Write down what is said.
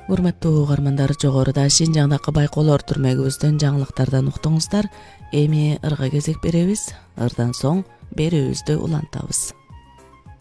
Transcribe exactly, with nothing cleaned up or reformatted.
Урматтуу угармандар, жогоруда Шинжаңдагы байкоолор түрмөгүбүздөн жаңылыктардан уктуңуздар. Эми ырга кезек беребиз. Ырдан соң берүүбүздү улантабыз.